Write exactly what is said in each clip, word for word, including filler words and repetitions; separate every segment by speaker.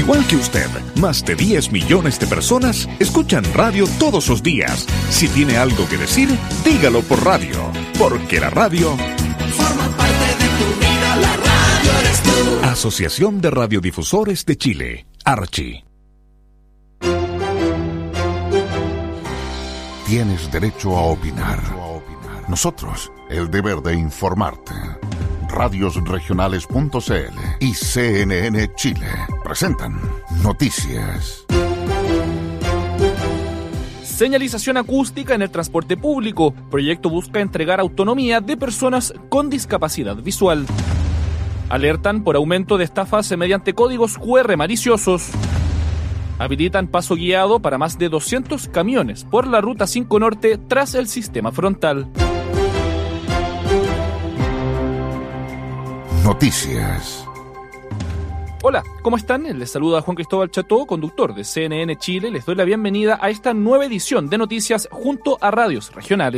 Speaker 1: Igual que usted, más de diez millones de personas escuchan radio todos los días. Si tiene algo que decir, dígalo por radio, porque la radio
Speaker 2: forma parte de tu vida, la radio eres tú.
Speaker 1: Asociación de Radiodifusores de Chile, Archi.
Speaker 3: Tienes derecho a opinar. Nosotros, el deber de informarte. Radios Regionales punto c l y C N N Chile presentan Noticias.
Speaker 4: Señalización acústica en el transporte público. Proyecto busca entregar autonomía de personas con discapacidad visual. Alertan por aumento de estafas mediante códigos cu erre maliciosos. Habilitan paso guiado para más de doscientos camiones por la Ruta cinco Norte tras el sistema frontal.
Speaker 3: Noticias.
Speaker 4: Hola, ¿cómo están? Les saluda Juan Cristóbal Cható, conductor de C N N Chile. Les doy la bienvenida a esta nueva edición de Noticias junto a radios regionales.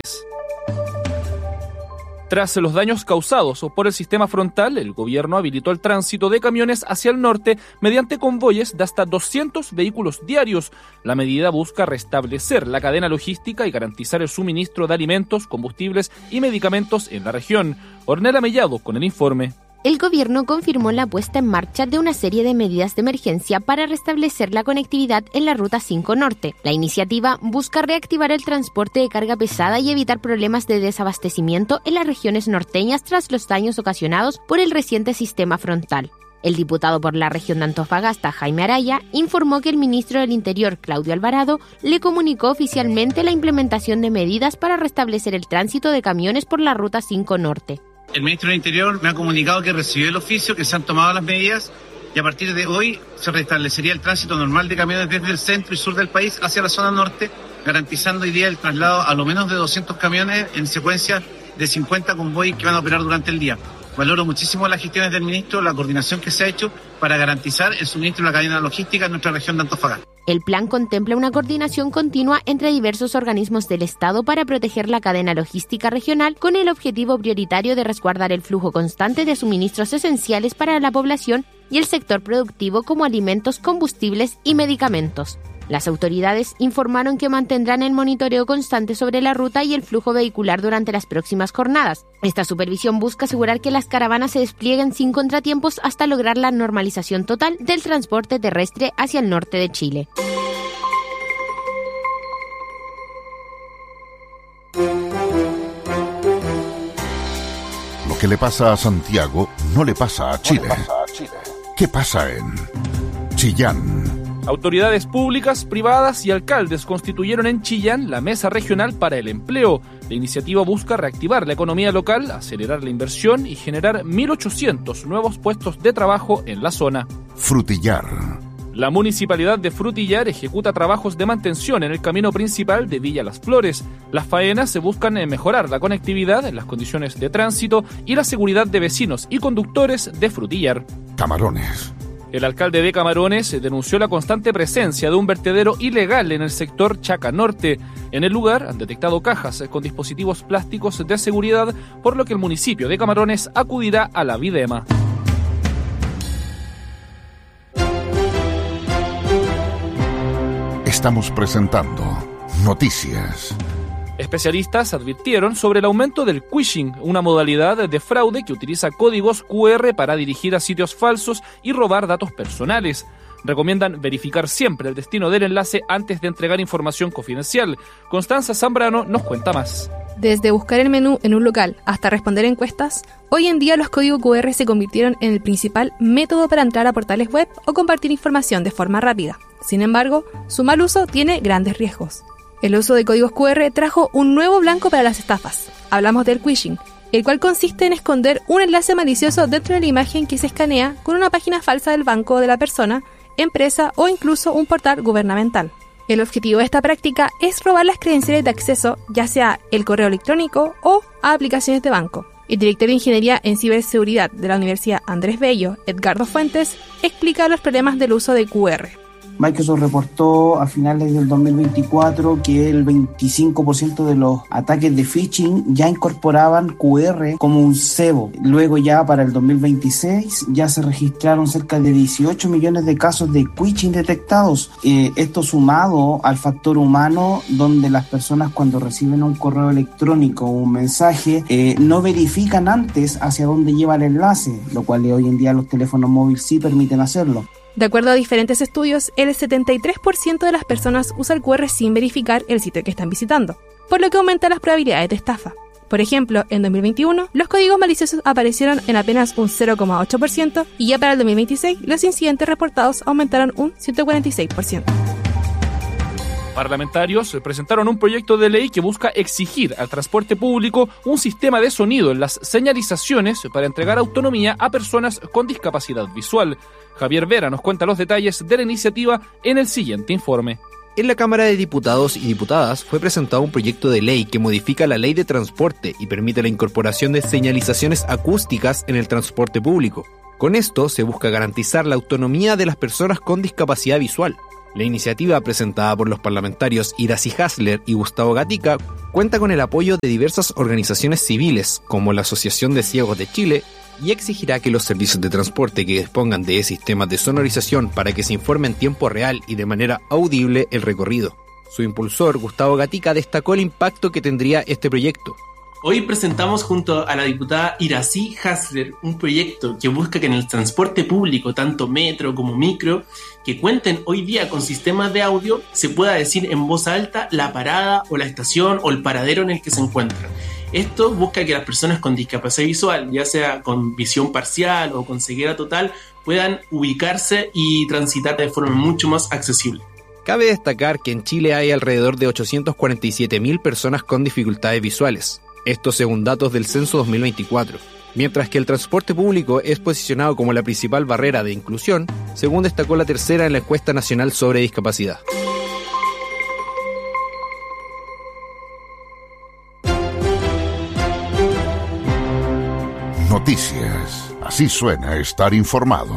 Speaker 4: Tras los daños causados por el sistema frontal, el gobierno habilitó el tránsito de camiones hacia el norte mediante convoyes de hasta doscientos vehículos diarios. La medida busca restablecer la cadena logística y garantizar el suministro de alimentos, combustibles y medicamentos en la región. Ornella Mellado con el informe.
Speaker 5: El gobierno confirmó la puesta en marcha de una serie de medidas de emergencia para restablecer la conectividad en la Ruta cinco Norte. La iniciativa busca reactivar el transporte de carga pesada y evitar problemas de desabastecimiento en las regiones norteñas tras los daños ocasionados por el reciente sistema frontal. El diputado por la región de Antofagasta, Jaime Araya, informó que el ministro del Interior, Claudio Alvarado, le comunicó oficialmente la implementación de medidas para restablecer el tránsito de camiones por la Ruta cinco Norte.
Speaker 6: El ministro del Interior me ha comunicado que recibió el oficio, que se han tomado las medidas y a partir de hoy se restablecería el tránsito normal de camiones desde el centro y sur del país hacia la zona norte, garantizando hoy día el traslado a lo menos de doscientos camiones en secuencia de cincuenta convoyes que van a operar durante el día. Valoro muchísimo las gestiones del ministro, la coordinación que se ha hecho para garantizar el suministro de la cadena logística en nuestra región de Antofagasta.
Speaker 5: El plan contempla una coordinación continua entre diversos organismos del Estado para proteger la cadena logística regional con el objetivo prioritario de resguardar el flujo constante de suministros esenciales para la población y el sector productivo como alimentos, combustibles y medicamentos. Las autoridades informaron que mantendrán el monitoreo constante sobre la ruta y el flujo vehicular durante las próximas jornadas. Esta supervisión busca asegurar que las caravanas se desplieguen sin contratiempos hasta lograr la normalización total del transporte terrestre hacia el norte de Chile.
Speaker 3: Lo que le pasa a Santiago no le pasa a Chile. ¿Qué pasa en Chillán?
Speaker 4: Autoridades públicas, privadas y alcaldes constituyeron en Chillán la Mesa Regional para el Empleo. La iniciativa busca reactivar la economía local, acelerar la inversión y generar mil ochocientos nuevos puestos de trabajo en la zona.
Speaker 3: Frutillar.
Speaker 4: La Municipalidad de Frutillar ejecuta trabajos de mantención en el camino principal de Villa Las Flores. Las faenas se buscan mejorar la conectividad, las condiciones de tránsito y la seguridad de vecinos y conductores de Frutillar.
Speaker 3: Camarones.
Speaker 4: El alcalde de Camarones denunció la constante presencia de un vertedero ilegal en el sector Chaca Norte. En el lugar han detectado cajas con dispositivos plásticos de seguridad, por lo que el municipio de Camarones acudirá a la Videma.
Speaker 3: Estamos presentando Noticias.
Speaker 4: Especialistas advirtieron sobre el aumento del phishing, una modalidad de fraude que utiliza códigos cu erre para dirigir a sitios falsos y robar datos personales. Recomiendan verificar siempre el destino del enlace antes de entregar información confidencial. Constanza Zambrano nos cuenta más.
Speaker 7: Desde buscar el menú en un local hasta responder encuestas, hoy en día los códigos cu erre se convirtieron en el principal método para entrar a portales web o compartir información de forma rápida. Sin embargo, su mal uso tiene grandes riesgos. El uso de códigos cu erre trajo un nuevo blanco para las estafas. Hablamos del phishing, el cual consiste en esconder un enlace malicioso dentro de la imagen que se escanea con una página falsa del banco de la persona, empresa o incluso un portal gubernamental. El objetivo de esta práctica es robar las credenciales de acceso, ya sea el correo electrónico o a aplicaciones de banco. El director de Ingeniería en Ciberseguridad de la Universidad Andrés Bello, Edgardo Fuentes, explica los problemas del uso de cu erre.
Speaker 8: Microsoft reportó a finales del dos mil veinticuatro que el veinticinco por ciento de los ataques de phishing ya incorporaban Q R como un cebo. Luego ya para el dos mil veintiséis ya se registraron cerca de dieciocho millones de casos de phishing detectados. Eh, esto sumado al factor humano, donde las personas cuando reciben un correo electrónico o un mensaje eh, no verifican antes hacia dónde lleva el enlace, lo cual hoy en día los teléfonos móviles sí permiten hacerlo.
Speaker 7: De acuerdo a diferentes estudios, el setenta y tres por ciento de las personas usa el Q R sin verificar el sitio que están visitando, por lo que aumenta las probabilidades de estafa. Por ejemplo, en dos mil veintiuno, los códigos maliciosos aparecieron en apenas un cero coma ocho por ciento y ya para el dos mil veintiséis, los incidentes reportados aumentaron un ciento cuarenta y seis por ciento.
Speaker 4: Parlamentarios presentaron un proyecto de ley que busca exigir al transporte público un sistema de sonido en las señalizaciones para entregar autonomía a personas con discapacidad visual. Javier Vera nos cuenta los detalles de la iniciativa en el siguiente informe.
Speaker 9: En la Cámara de Diputados y Diputadas fue presentado un proyecto de ley que modifica la ley de transporte y permite la incorporación de señalizaciones acústicas en el transporte público. Con esto se busca garantizar la autonomía de las personas con discapacidad visual. La iniciativa, presentada por los parlamentarios Iracy Hasler y Gustavo Gatica, cuenta con el apoyo de diversas organizaciones civiles, como la Asociación de Ciegos de Chile, y exigirá que los servicios de transporte que dispongan de sistemas de sonorización para que se informe en tiempo real y de manera audible el recorrido. Su impulsor, Gustavo Gatica, destacó el impacto que tendría este proyecto.
Speaker 10: Hoy presentamos junto a la diputada Iracy Hasler un proyecto que busca que en el transporte público, tanto metro como micro, que cuenten hoy día con sistemas de audio, se pueda decir en voz alta la parada o la estación o el paradero en el que se encuentran. Esto busca que las personas con discapacidad visual, ya sea con visión parcial o con ceguera total, puedan ubicarse y transitar de forma mucho más accesible.
Speaker 9: Cabe destacar que en Chile hay alrededor de ochocientas cuarenta y siete mil personas con dificultades visuales. Esto según datos del Censo dos mil veinticuatro. Mientras que el transporte público es posicionado como la principal barrera de inclusión, según destacó la tercera en la encuesta nacional sobre discapacidad.
Speaker 3: Noticias. Así suena estar informado.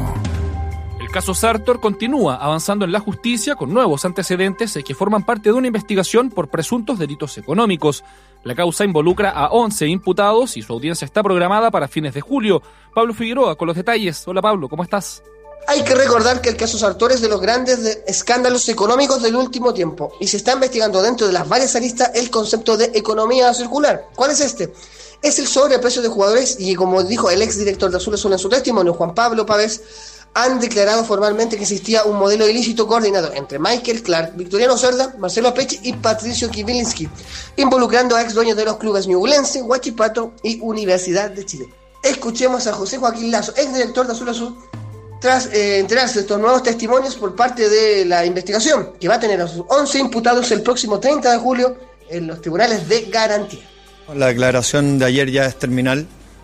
Speaker 4: El caso Sartor continúa avanzando en la justicia con nuevos antecedentes que forman parte de una investigación por presuntos delitos económicos. La causa involucra a once imputados y su audiencia está programada para fines de julio. Pablo Figueroa con los detalles. Hola Pablo, ¿cómo estás?
Speaker 11: Hay que recordar que el caso Sartor es de los grandes de escándalos económicos del último tiempo y se está investigando dentro de las varias aristas el concepto de economía circular. ¿Cuál es este? Es el sobreprecio de jugadores y, como dijo el exdirector de Azul Azul en su testimonio, Juan Pablo Pávez, han declarado formalmente que existía un modelo ilícito coordinado entre Michael Clark, Victoriano Cerda, Marcelo Apeche y Patricio Kivilinski, involucrando a ex dueños de los clubes Ñublense, Huachipato y Universidad de Chile. Escuchemos a José Joaquín Lazo, exdirector de Azul Azul, tras eh, enterarse de estos nuevos testimonios por parte de la investigación, que va a tener a sus once imputados el próximo treinta de julio en los tribunales de garantía.
Speaker 12: La declaración de ayer ya es terminal.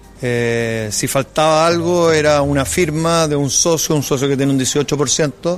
Speaker 12: Eh, si faltaba algo era una firma de un socio, un socio que tiene un dieciocho por ciento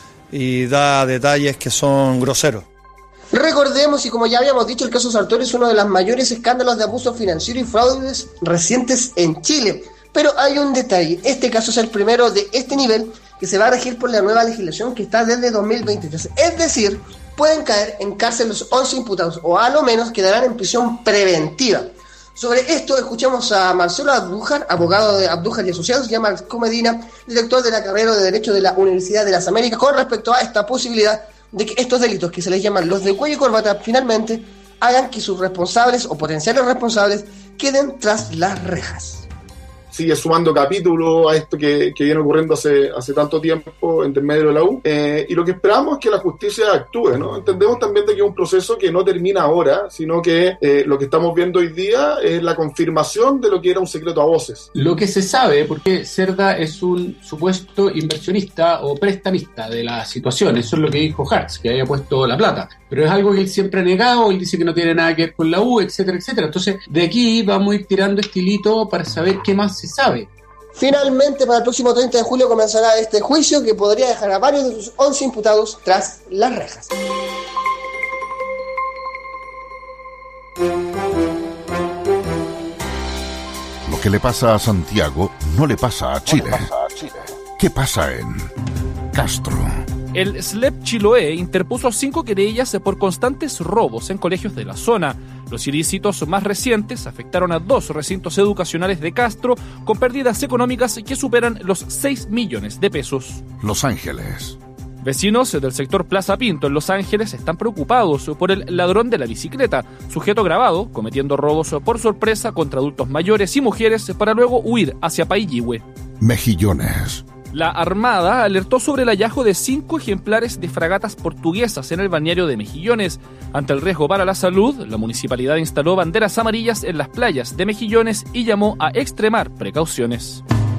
Speaker 12: y da detalles que son groseros.
Speaker 11: Recordemos, y como ya habíamos dicho, el caso Sartor es uno de los mayores escándalos de abuso financiero y fraudes recientes en Chile. Pero hay un detalle, este caso es el primero de este nivel que se va a regir por la nueva legislación que está desde dos mil veintitrés. Es decir, pueden caer en cárcel los once imputados o a lo menos quedarán en prisión preventiva. Sobre esto escuchamos a Marcelo Abdújar, abogado de Abdújar y Asociados, y a Marco Medina, director de la carrera de Derecho de la Universidad de las Américas, con respecto a esta posibilidad de que estos delitos, que se les llaman los de cuello y corbata, finalmente hagan que sus responsables o potenciales responsables queden tras las rejas.
Speaker 13: Sigue sumando capítulos a esto que, que viene ocurriendo hace, hace tanto tiempo en medio de la U, eh, y lo que esperamos es que la justicia actúe, ¿no? Entendemos también de que es un proceso que no termina ahora, sino que eh, lo que estamos viendo hoy día es la confirmación de lo que era un secreto a voces.
Speaker 14: Lo que se sabe, porque Cerda es un supuesto inversionista o prestamista de la situación, eso es lo que dijo Hartz, que había puesto la plata, pero es algo que él siempre ha negado, él dice que no tiene nada que ver con la U, etcétera, etcétera. Entonces, de aquí vamos a ir tirando este hilito para saber qué más se sabe.
Speaker 11: Finalmente, para el próximo treinta de julio comenzará este juicio que podría dejar a varios de sus once imputados tras las rejas.
Speaker 3: Lo que le pasa a Santiago no le pasa a Chile. ¿Qué pasa en Castro?
Speaker 4: El S L E P Chiloé interpuso cinco querellas por constantes robos en colegios de la zona. Los ilícitos más recientes afectaron a dos recintos educacionales de Castro con pérdidas económicas que superan los seis millones de pesos.
Speaker 3: Los Ángeles.
Speaker 4: Vecinos del sector Plaza Pinto en Los Ángeles están preocupados por el ladrón de la bicicleta, sujeto grabado cometiendo robos por sorpresa contra adultos mayores y mujeres para luego huir hacia Paillihue.
Speaker 3: Mejillones.
Speaker 4: La Armada alertó sobre el hallazgo de cinco ejemplares de fragatas portuguesas en el balneario de Mejillones. Ante el riesgo para la salud, la municipalidad instaló banderas amarillas en las playas de Mejillones y llamó a extremar precauciones.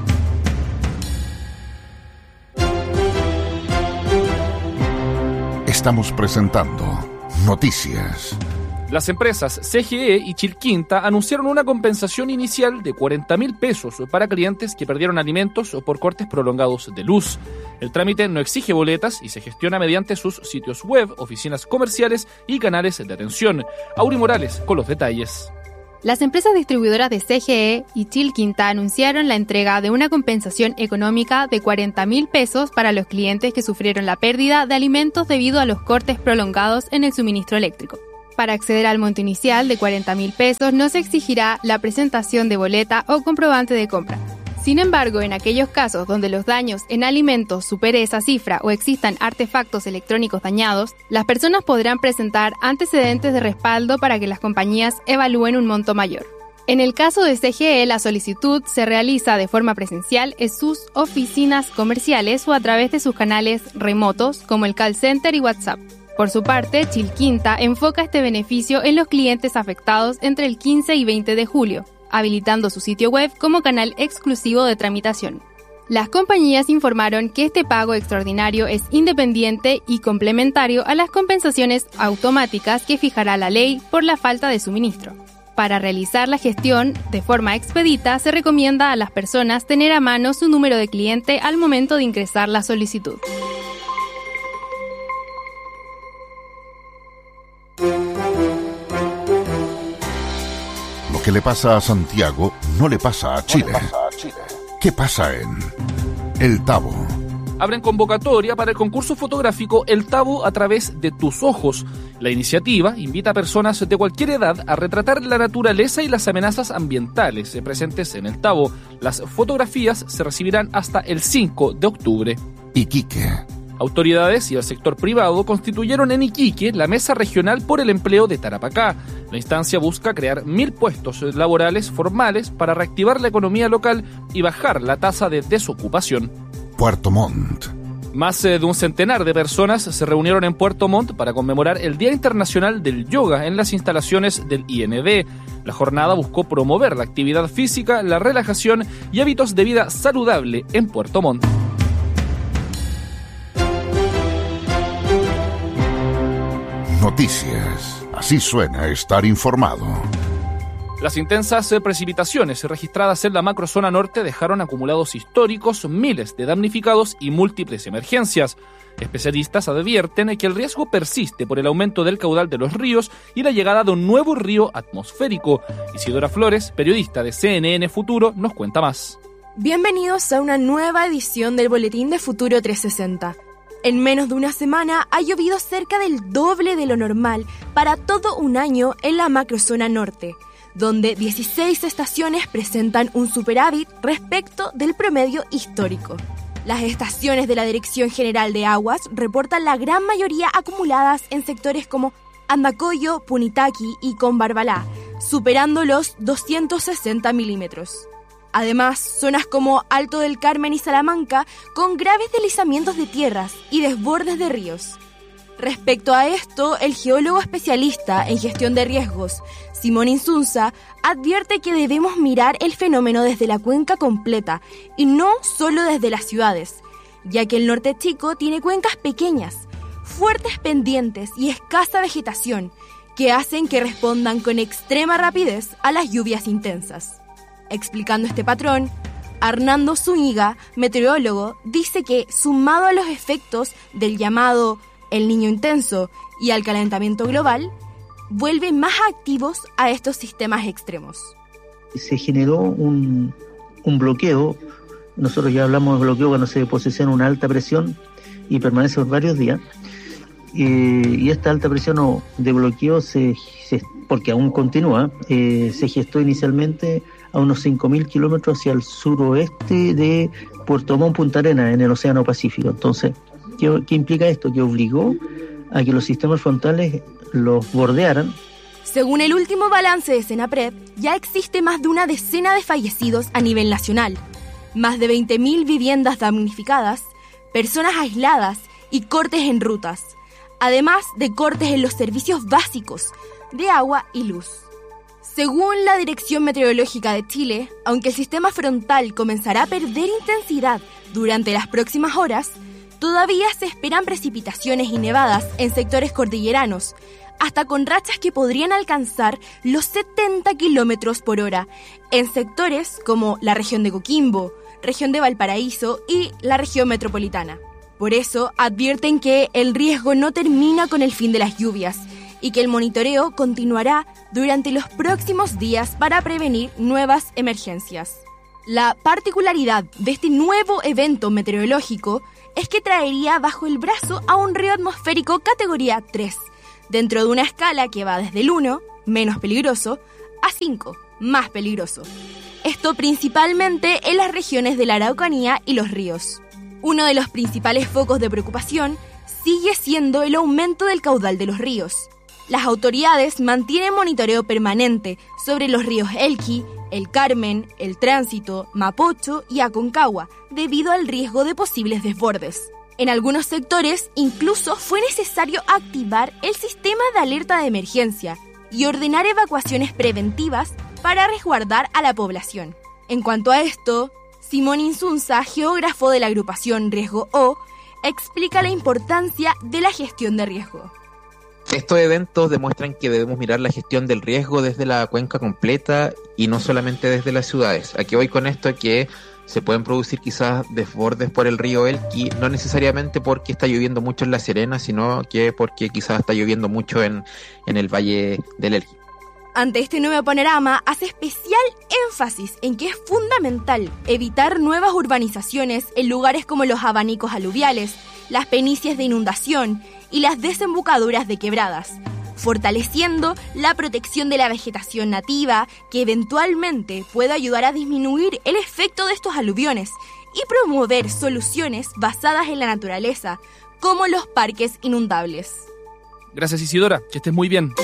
Speaker 3: Estamos presentando Noticias.
Speaker 4: Las empresas C G E y Chilquinta anunciaron una compensación inicial de cuarenta mil pesos para clientes que perdieron alimentos por cortes prolongados de luz. El trámite no exige boletas y se gestiona mediante sus sitios web, oficinas comerciales y canales de atención. Auri Morales con los detalles.
Speaker 15: Las empresas distribuidoras de C G E y Chilquinta anunciaron la entrega de una compensación económica de cuarenta mil pesos para los clientes que sufrieron la pérdida de alimentos debido a los cortes prolongados en el suministro eléctrico. Para acceder al monto inicial de cuarenta mil pesos no se exigirá la presentación de boleta o comprobante de compra. Sin embargo, en aquellos casos donde los daños en alimentos supere esa cifra o existan artefactos electrónicos dañados, las personas podrán presentar antecedentes de respaldo para que las compañías evalúen un monto mayor. En el caso de C G E, la solicitud se realiza de forma presencial en sus oficinas comerciales o a través de sus canales remotos como el call center y WhatsApp. Por su parte, Chilquinta enfoca este beneficio en los clientes afectados entre el quince y veinte de julio, habilitando su sitio web como canal exclusivo de tramitación. Las compañías informaron que este pago extraordinario es independiente y complementario a las compensaciones automáticas que fijará la ley por la falta de suministro. Para realizar la gestión de forma expedita, se recomienda a las personas tener a mano su número de cliente al momento de ingresar la solicitud.
Speaker 3: Lo que le pasa a Santiago no le pasa a Chile. ¿Qué pasa en El Tabo?
Speaker 4: Abren convocatoria para el concurso fotográfico El Tabo a través de tus ojos. La iniciativa invita a personas de cualquier edad a retratar la naturaleza y las amenazas ambientales presentes en El Tabo. Las fotografías se recibirán hasta el cinco de octubre.
Speaker 3: Iquique.
Speaker 4: Autoridades y el sector privado constituyeron en Iquique la Mesa Regional por el Empleo de Tarapacá. La instancia busca crear mil puestos laborales formales para reactivar la economía local y bajar la tasa de desocupación.
Speaker 3: Puerto Montt.
Speaker 4: Más de un centenar de personas se reunieron en Puerto Montt para conmemorar el Día Internacional del Yoga en las instalaciones del I N D. La jornada buscó promover la actividad física, la relajación y hábitos de vida saludable en Puerto Montt.
Speaker 3: Noticias. Así suena estar informado.
Speaker 4: Las intensas precipitaciones registradas en la macrozona norte dejaron acumulados históricos, miles de damnificados y múltiples emergencias. Especialistas advierten que el riesgo persiste por el aumento del caudal de los ríos y la llegada de un nuevo río atmosférico. Isidora Flores, periodista de C N N Futuro, nos cuenta más.
Speaker 16: Bienvenidos a una nueva edición del Boletín de Futuro trescientos sesenta. En menos de una semana ha llovido cerca del doble de lo normal para todo un año en la macrozona norte, donde dieciséis estaciones presentan un superávit respecto del promedio histórico. Las estaciones de la Dirección General de Aguas reportan la gran mayoría acumuladas en sectores como Andacollo, Punitaqui y Combarbalá, superando los doscientos sesenta milímetros. Además, zonas como Alto del Carmen y Salamanca con graves deslizamientos de tierras y desbordes de ríos. Respecto a esto, el geólogo especialista en gestión de riesgos, Simón Insunza, advierte que debemos mirar el fenómeno desde la cuenca completa y no solo desde las ciudades, ya que el norte chico tiene cuencas pequeñas, fuertes pendientes y escasa vegetación que hacen que respondan con extrema rapidez a las lluvias intensas. Explicando este patrón, Hernando Zúñiga, meteorólogo, dice que, sumado a los efectos del llamado El Niño Intenso y al calentamiento global, vuelve más activos a estos sistemas extremos.
Speaker 17: Se generó un, un bloqueo nosotros ya hablamos de bloqueo cuando se posiciona una alta presión y permanece por varios días. Eh, y esta alta presión o de bloqueo, se, se, porque aún continúa, eh, se gestó inicialmente a unos cinco mil kilómetros hacia el suroeste de Puerto Montt, Punta Arenas, en el Océano Pacífico. Entonces, ¿qué, qué implica esto? Que obligó a que los sistemas frontales los bordearan.
Speaker 16: Según el último balance de Senapred, ya existe más de una decena de fallecidos a nivel nacional, más de veinte mil viviendas damnificadas, personas aisladas y cortes en rutas, además de cortes en los servicios básicos de agua y luz. Según la Dirección Meteorológica de Chile, aunque el sistema frontal comenzará a perder intensidad durante las próximas horas, todavía se esperan precipitaciones y nevadas en sectores cordilleranos, hasta con rachas que podrían alcanzar los setenta kilómetros por hora en sectores como la región de Coquimbo, región de Valparaíso y la región metropolitana. Por eso advierten que el riesgo no termina con el fin de las lluvias y que el monitoreo continuará durante los próximos días para prevenir nuevas emergencias. La particularidad de este nuevo evento meteorológico es que traería bajo el brazo a un río atmosférico categoría tres, dentro de una escala que va desde el uno, menos peligroso, a cinco, más peligroso. Esto principalmente en las regiones de la Araucanía y los ríos. Uno de los principales focos de preocupación sigue siendo el aumento del caudal de los ríos. Las autoridades mantienen monitoreo permanente sobre los ríos Elqui, El Carmen, El Tránsito, Mapocho y Aconcagua, debido al riesgo de posibles desbordes. En algunos sectores, incluso fue necesario activar el sistema de alerta de emergencia y ordenar evacuaciones preventivas para resguardar a la población. En cuanto a esto, Simón Insunza, geógrafo de la agrupación Riesgo O, explica la importancia de la gestión de riesgo.
Speaker 18: Estos eventos demuestran que debemos mirar la gestión del riesgo desde la cuenca completa y no solamente desde las ciudades. Aquí voy con esto que se pueden producir quizás desbordes por el río Elqui, no necesariamente porque está lloviendo mucho en La Serena, sino que porque quizás está lloviendo mucho en, en el valle del Elqui.
Speaker 16: Ante este nuevo panorama, hace especial énfasis en que es fundamental evitar nuevas urbanizaciones en lugares como los abanicos aluviales, las penicias de inundación y las desembocaduras de quebradas, fortaleciendo la protección de la vegetación nativa que eventualmente puede ayudar a disminuir el efecto de estos aluviones y promover soluciones basadas en la naturaleza, como los parques inundables.
Speaker 4: Gracias, Isidora, que estés muy bien.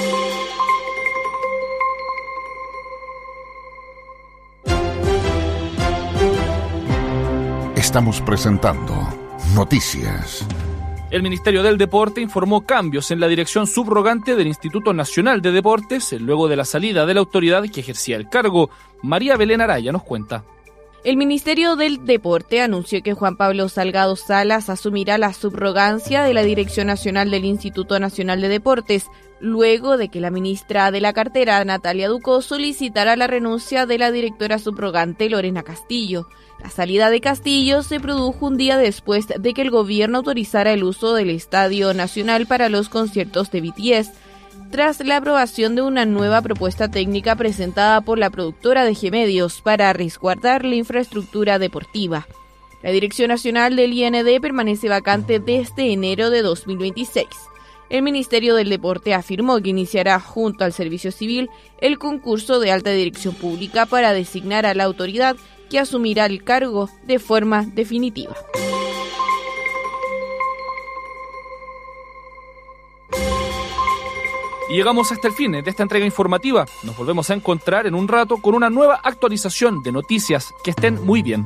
Speaker 3: Estamos presentando Noticias.
Speaker 4: El Ministerio del Deporte informó cambios en la dirección subrogante del Instituto Nacional de Deportes luego de la salida de la autoridad que ejercía el cargo. María Belén Araya nos cuenta.
Speaker 19: El Ministerio del Deporte anunció que Juan Pablo Salgado Salas asumirá la subrogancia de la Dirección Nacional del Instituto Nacional de Deportes, luego de que la ministra de la cartera, Natalia Ducó, solicitara la renuncia de la directora subrogante, Lorena Castillo. La salida de Castillo se produjo un día después de que el gobierno autorizara el uso del Estadio Nacional para los conciertos de B T S, tras la aprobación de una nueva propuesta técnica presentada por la productora de G-Medios para resguardar la infraestructura deportiva. La Dirección Nacional del I N D permanece vacante desde enero de dos mil veintiséis. El Ministerio del Deporte afirmó que iniciará junto al Servicio Civil el concurso de alta dirección pública para designar a la autoridad que asumirá el cargo de forma definitiva.
Speaker 4: Y llegamos hasta el fin de esta entrega informativa. Nos volvemos a encontrar en un rato con una nueva actualización de noticias. Que estén muy bien.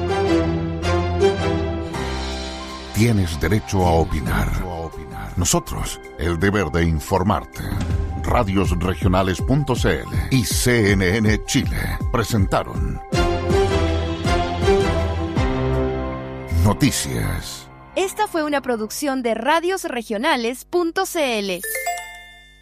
Speaker 3: Tienes derecho a opinar. Nosotros, el deber de informarte. Radios Regionales punto c l y C N N Chile presentaron Noticias.
Speaker 20: Esta fue una producción de Radios Regionales punto c l.